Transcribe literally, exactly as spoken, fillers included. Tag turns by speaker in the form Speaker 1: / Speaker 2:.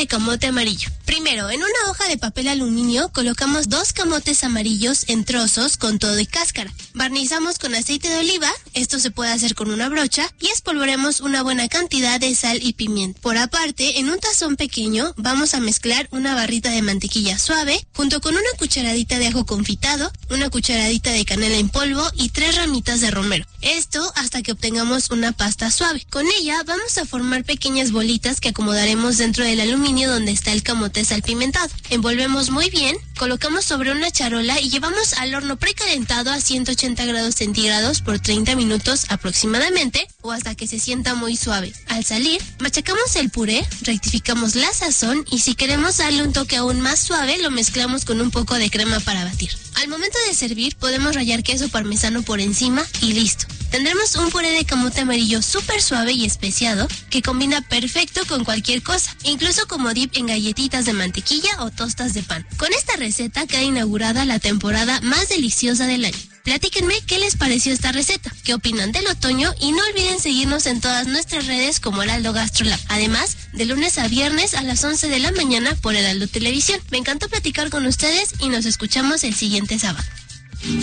Speaker 1: de camote amarillo. Primero, en una hoja de papel aluminio colocamos dos camotes amarillos en trozos con todo y cáscara. Barnizamos con aceite de oliva, esto se puede hacer con una brocha, y espolvoremos una buena cantidad de sal y pimienta. Por aparte, en un tazón pequeño vamos a mezclar una barrita de mantequilla suave junto con una cucharadita de ajo confitado, una cucharadita de canela en polvo y tres ramitas de romero. Esto hasta que obtengamos una pasta suave. Con ella vamos a formar pequeñas bolitas que acomodaremos dentro del aluminio donde está el camote salpimentado. Envolvemos muy bien, colocamos sobre una charola y llevamos al horno precalentado a ciento ochenta grados centígrados por treinta minutos aproximadamente o hasta que se sienta muy suave. Al salir, machacamos el puré, rectificamos la sazón y si queremos darle un toque aún más suave, lo mezclamos con un poco de crema para batir. Al momento de servir, podemos rallar queso parmesano por encima y listo. Tendremos un puré de camote amarillo súper suave y especiado que combina perfecto con cualquier cosa, incluso como dip en galletitas de mantequilla o tostas de pan. Con esta receta queda inaugurada la temporada más deliciosa del año. Platíquenme qué les pareció esta receta, qué opinan del otoño y no olviden seguirnos en todas nuestras redes como Heraldo Gastrolab. Además, de lunes a viernes a las once de la mañana por Heraldo Televisión. Me encantó platicar con ustedes y nos escuchamos el siguiente sábado.